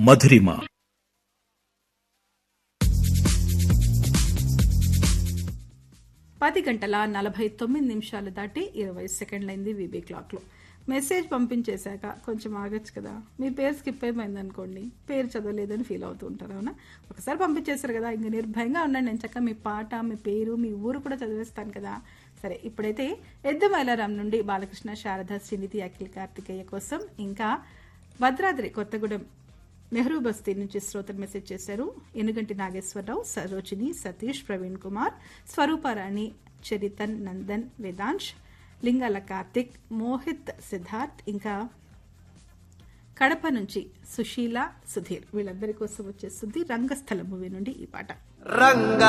మధురిమ. పది గంటల 49 దాటి 20 సెకండ్లైంది వీబీ క్లాక్లో. మెసేజ్ పంపించేశాక కొంచెం ఆగచ్చు కదా. మీ పేరు స్కిప్ అయిపోయింది అనుకోండి, పేరు చదవలేదని ఫీల్ అవుతూ ఉంటారు. అవునా? ఒకసారి పంపించేశారు కదా, ఇంక నిర్భయంగా ఉండండి. నేను చక్కగా మీ పాట, మీ పేరు, మీ ఊరు కూడా చదివేస్తాను కదా. సరే, ఇప్పుడైతే ఎద్దు మైలారాం నుండి బాలకృష్ణ, శారద, శ్రీనిధి, అఖిల్, కార్తికేయ కోసం, ఇంకా భద్రాద్రి కొత్తగూడెం నెహ్రూ బస్తీ నుంచి శ్రోతలు మెసేజ్ చేశారు. ఎనుగంటి నాగేశ్వరరావు, సరోజిని, సతీష్, ప్రవీణ్ కుమార్, స్వరూపారాణి, చరితన్, నందన్, వేదాంశ్, లింగాల కార్తిక్, మోహిత్, సిద్ధార్థ్, ఇంకా కడప నుంచి సుశీల, సుధీర్, వీళ్ళందరి కోసం వచ్చేస్తుంది రంగస్థల మూవీ నుండి ఈ పాట.